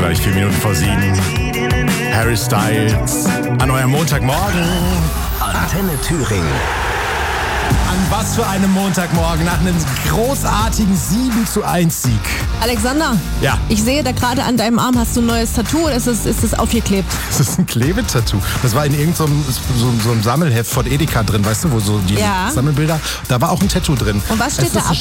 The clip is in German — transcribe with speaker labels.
Speaker 1: gleich 4 Minuten vor 7. Harry Styles an eurem Montagmorgen.
Speaker 2: Antenne Thüringen.
Speaker 1: An was für einem Montagmorgen nach einem großartigen 7:1 Sieg.
Speaker 3: Alexander,
Speaker 1: Ja.
Speaker 3: ich sehe da gerade an deinem Arm hast du ein neues Tattoo oder ist es aufgeklebt?
Speaker 1: Das ist ein Klebetattoo. Das war in irgendeinem so einem Sammelheft von Edeka drin, weißt du, wo so die
Speaker 3: Ja.
Speaker 1: Sammelbilder. Da war auch ein Tattoo drin.
Speaker 3: Und was steht
Speaker 1: Es
Speaker 3: da
Speaker 1: ist ein